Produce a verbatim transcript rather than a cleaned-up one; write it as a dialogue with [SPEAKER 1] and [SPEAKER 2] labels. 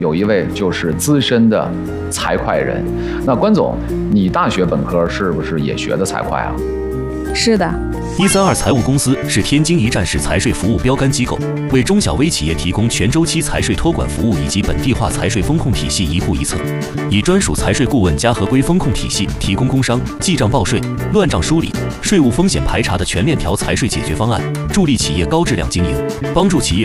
[SPEAKER 1] 有一位就是资深的财会人。那关总，你大学本科是不是也学的财会啊？
[SPEAKER 2] 是的。
[SPEAKER 3] 一三二财务公司是天津一站式财税服务标杆机构，为中小微企业提供全周期财税托管服务以及本地化财税风控体系一步一策，以专属财税顾问加合规风控体系，提供工商、记账报税、乱账梳理、税务风险排查的全链条财税解决方案，助力企业高质量经营，帮助企业